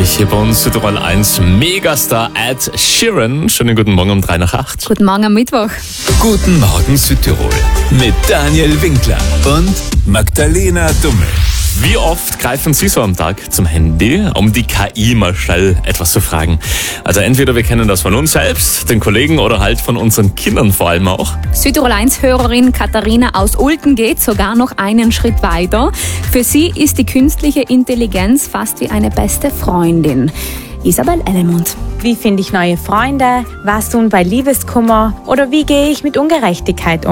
nämlich hier bei uns Südtirol 1 Megastar Ed Sheeran. Schönen guten Morgen um 7:03. Guten Morgen am Mittwoch. Guten Morgen Südtirol mit Daniel Winkler und Magdalena Dummel. Wie oft greifen Sie so am Tag zum Handy, um die KI mal schnell etwas zu fragen? Also entweder wir kennen das von uns selbst, den Kollegen oder halt von unseren Kindern vor allem auch. Südtirol 1-Hörerin Katharina aus Ulten geht sogar noch einen Schritt weiter. Für sie ist die künstliche Intelligenz fast wie eine beste Freundin. Isabel Ellemund. Wie finde ich neue Freunde? Was tun bei Liebeskummer? Oder wie gehe ich mit Ungerechtigkeit um?